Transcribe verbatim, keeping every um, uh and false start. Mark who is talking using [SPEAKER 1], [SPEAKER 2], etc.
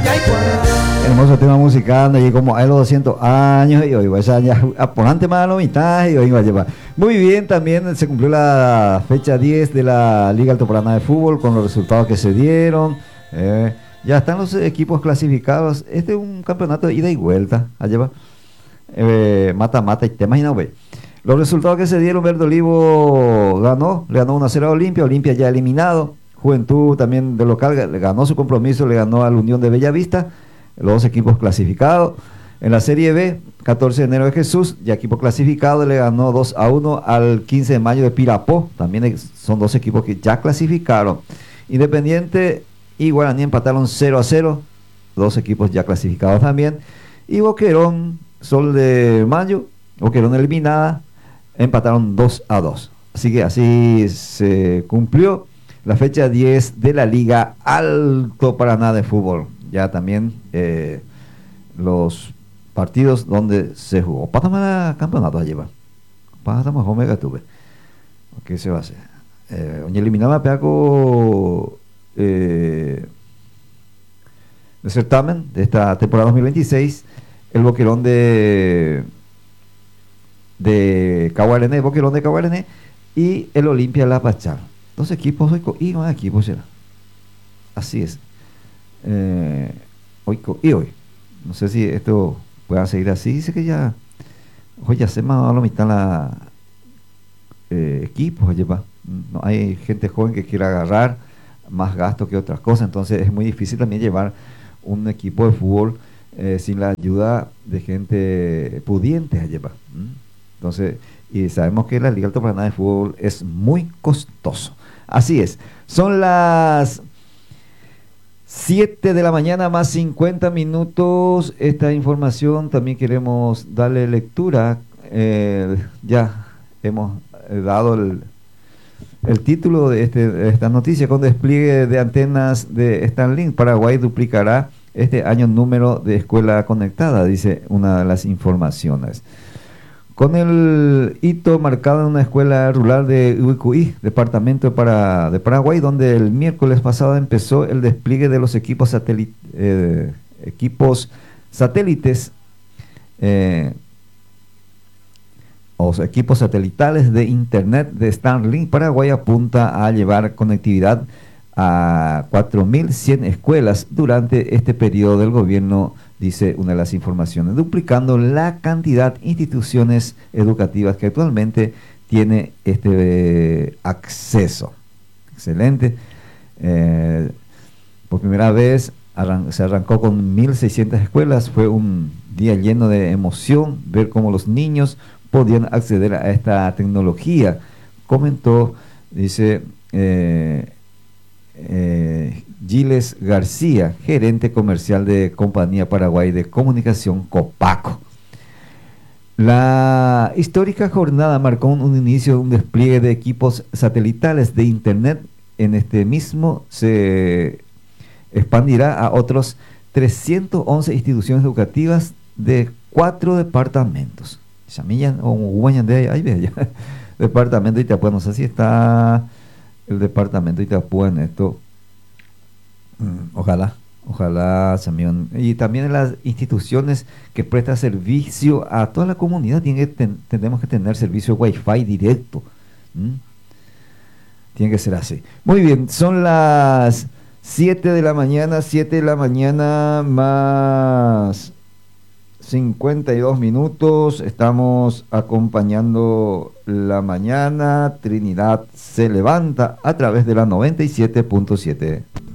[SPEAKER 1] Hermoso tema musical, y como hay los doscientos años, y hoy vas a aponante más a la mitad, y hoy va a llevar. Muy bien, también se cumplió la fecha diez de la Liga Alto Paraná de Fútbol con los resultados que se dieron. Eh, ya están los equipos clasificados. Este es un campeonato de ida y vuelta, allá va. Eh, mata, mata, y te imaginas, güey. Los resultados que se dieron: Verde Olivo ganó, le ganó uno a cero a Olimpia, Olimpia ya eliminado. Juventud también de local le ganó su compromiso, le ganó al Unión de Bellavista, los dos equipos clasificados. En la Serie B, catorce de enero de Jesús, ya equipo clasificado, le ganó dos a uno al quince de mayo de Pirapó, también son dos equipos que ya clasificaron. Independiente y Guaraní empataron cero a cero, dos equipos ya clasificados también. Y Boquerón, Sol de Mayo, Boquerón eliminada, empataron dos a dos. Así que así se cumplió la fecha diez de la Liga Alto Paraná de Fútbol. Ya también eh, los partidos donde se jugó. Pásame campeonato allí va. Pásame Omega tuve. ¿Qué se va a hacer? Eh, Oye, eliminaba a Peaco eh, el certamen de esta temporada dos mil veintiséis. El Boquerón de de Caguarené, Boquerón de Caguarené y el Olimpia La Pachal. Dos equipos hoy y más equipos será. Así es. Eh, hoy y hoy. No sé si esto pueda seguir así. Dice que ya hoy ya se me ha dado la mitad la eh, equipos. Oye, va. No, hay gente joven que quiere agarrar más gasto que otras cosas. Entonces es muy difícil también llevar un equipo de fútbol eh, sin la ayuda de gente pudiente. Allí va. Entonces, y sabemos que la Liga Alto Paraná de Fútbol es muy costoso. Así es, son las siete de la mañana más cincuenta minutos. Esta información también queremos darle lectura. Eh, ya hemos dado el, el título de, este, de esta noticia. Con despliegue de antenas de Starlink, Paraguay duplicará este año número de escuela conectada, dice una de las informaciones. Con el hito marcado en una escuela rural de Uicuí, departamento de, para, de Paraguay, donde el miércoles pasado empezó el despliegue de los equipos, satélit, eh, equipos satélites eh, o equipos satelitales de internet de Starlink. Paraguay apunta a llevar conectividad a cuatro mil cien escuelas durante este periodo del gobierno, dice una de las informaciones, duplicando la cantidad de instituciones educativas que actualmente tiene este eh, acceso. Excelente. Eh, por primera vez arran se arrancó con mil seiscientas escuelas. Fue un día lleno de emoción ver cómo los niños podían acceder a esta tecnología, comentó, dice eh, eh, Giles García, gerente comercial de Compañía Paraguay de Comunicación Copaco. La histórica jornada marcó un, un inicio de un despliegue de equipos satelitales de internet. En este mismo se expandirá a otros trescientas once instituciones educativas de cuatro departamentos. Chamilla o Guañan de ahí ve ya. Departamento de Itapúa, no sé si está el departamento de Itapúa en esto. Mm, ojalá, ojalá, Samión. Y también en las instituciones que prestan servicio a toda la comunidad, tiene que ten, tenemos que tener servicio de Wi-Fi directo. ¿Mm? Tiene que ser así. Muy bien, son las siete de la mañana, siete de la mañana más cincuenta y dos minutos. Estamos acompañando la mañana. Trinidad se levanta a través de la noventa y siete punto siete.